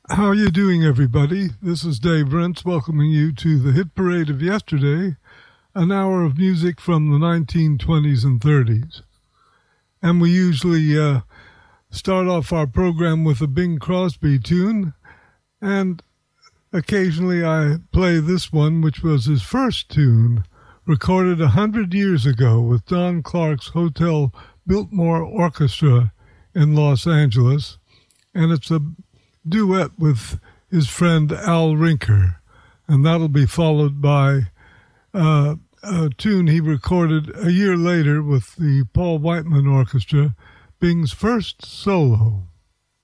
How are you doing, everybody? This is Dave Rentz welcoming you to the Hit Parade of Yesterday, an hour of music from the 1920s and 30s. And we usually start off our program with a Bing Crosby tune, and occasionally I play this one, which was his first tune, recorded 100 years ago with Don Clark's Hotel Biltmore Orchestra in Los Angeles, and it's a duet with his friend Al Rinker, and that'll be followed by a tune he recorded a year later with the Paul Whiteman Orchestra, Bing's first solo.